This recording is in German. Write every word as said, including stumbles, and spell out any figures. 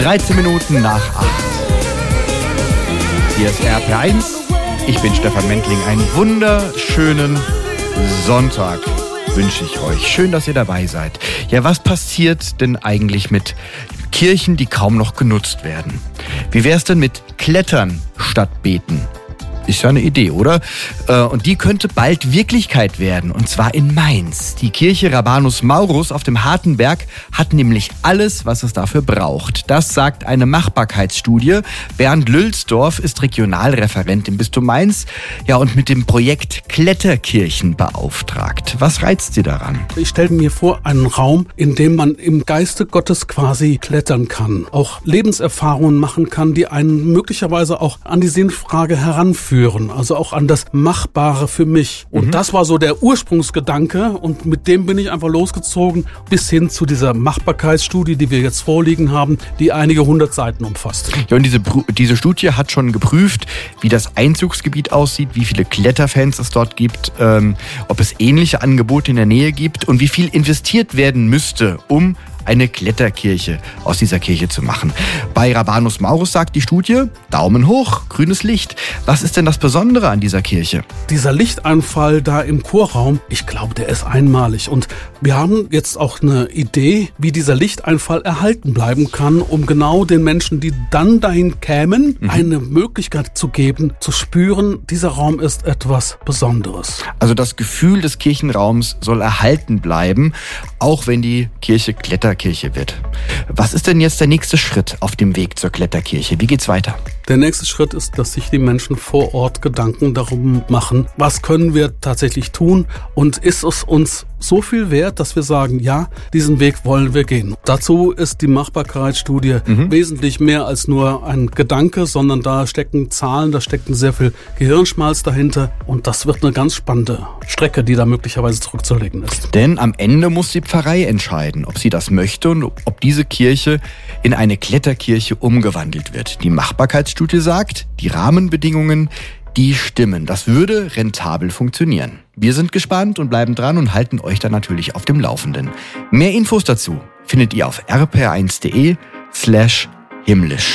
dreizehn Minuten nach acht. Hier ist R P R eins. Ich bin Stefan Mentling. Einen wunderschönen Sonntag wünsche ich euch. Schön, dass ihr dabei seid. Ja, was passiert denn eigentlich mit Kirchen, die kaum noch genutzt werden? Wie wär's denn mit Klettern statt Beten? Ist ja eine Idee, oder? Und die könnte bald Wirklichkeit werden, und zwar in Mainz. Die Kirche Rabanus Maurus auf dem Hartenberg hat nämlich alles, was es dafür braucht. Das sagt eine Machbarkeitsstudie. Bernd Lülsdorf ist Regionalreferent im Bistum Mainz, ja, und mit dem Projekt Kletterkirchen beauftragt. Was reizt Sie daran? Ich stelle mir vor, einen Raum, in dem man im Geiste Gottes quasi klettern kann, auch Lebenserfahrungen machen kann, die einen möglicherweise auch an die Sinnfrage heranführen. Also auch an das Machbare für mich. Und mhm. das war so der Ursprungsgedanke, und mit dem bin ich einfach losgezogen bis hin zu dieser Machbarkeitsstudie, die wir jetzt vorliegen haben, die einige hundert Seiten umfasst. Ja, und diese, diese Studie hat schon geprüft, wie das Einzugsgebiet aussieht, wie viele Kletterfans es dort gibt, ähm, ob es ähnliche Angebote in der Nähe gibt und wie viel investiert werden müsste, um eine Kletterkirche aus dieser Kirche zu machen. Bei Rabanus Maurus sagt die Studie, Daumen hoch, grünes Licht. Was ist denn das Besondere an dieser Kirche? Dieser Lichteinfall da im Chorraum, ich glaube, der ist einmalig. Und wir haben jetzt auch eine Idee, wie dieser Lichteinfall erhalten bleiben kann, um genau den Menschen, die dann dahin kämen, mhm. eine Möglichkeit zu geben, zu spüren, dieser Raum ist etwas Besonderes. Also das Gefühl des Kirchenraums soll erhalten bleiben, auch wenn die Kirche Kletterkirche wird. Was ist denn jetzt der nächste Schritt auf dem Weg zur Kletterkirche? Wie geht's weiter? Der nächste Schritt ist, dass sich die Menschen vor Ort Gedanken darum machen, was können wir tatsächlich tun, und ist es uns so viel wert, dass wir sagen, ja, diesen Weg wollen wir gehen. Dazu ist die Machbarkeitsstudie mhm. wesentlich mehr als nur ein Gedanke, sondern da stecken Zahlen, da steckt sehr viel Gehirnschmalz dahinter, und das wird eine ganz spannende Strecke, die da möglicherweise zurückzulegen ist. Denn am Ende muss die Pfarrei entscheiden, ob sie das möchte und ob diese Kirche in eine Kletterkirche umgewandelt wird. Die Machbarkeitsstudie sagt, die Rahmenbedingungen, die stimmen. Das würde rentabel funktionieren. Wir sind gespannt und bleiben dran und halten euch dann natürlich auf dem Laufenden. Mehr Infos dazu findet ihr auf r p r eins punkt d e slash himmlisch.